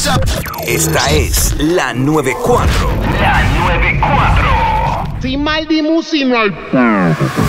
Esta es la 94. La 94. Sin mal de música.